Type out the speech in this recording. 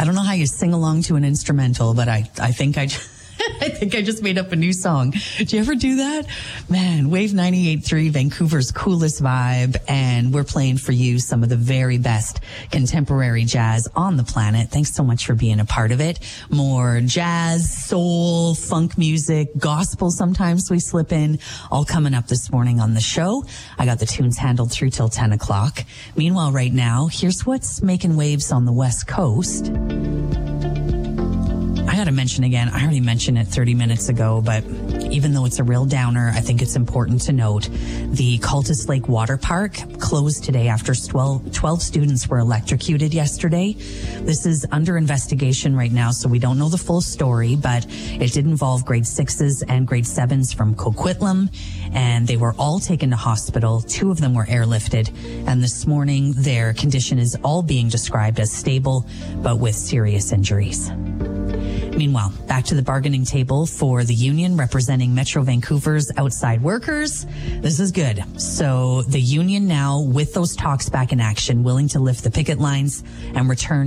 I don't know how you sing along to an instrumental, but I think I think I just made up a new song. Do you ever do that? Man, Wave 98.3, Vancouver's coolest vibe. And we're playing for you some of the very best contemporary jazz on the planet. Thanks so much for being a part of it. More jazz, soul, funk music, gospel sometimes we slip in, all coming up this morning on the show. I got the tunes handled through till 10 o'clock. Meanwhile, right now, here's what's making waves on the West Coast. I got to mention again, I already mentioned it 30 minutes ago, but even though it's a real downer, I think it's important to note the Cultus Lake Water Park closed today after 12 students were electrocuted yesterday. This is under investigation right now, so we don't know the full story, but it did involve grade 6s and grade 7s from Coquitlam, and they were all taken to hospital. 2 of them were airlifted, and this morning their condition is all being described as stable, but with serious injuries. Meanwhile, back to the bargaining table for the union representing Metro Vancouver's outside workers. This is good. So the union now, with those talks back in action, willing to lift the picket lines and return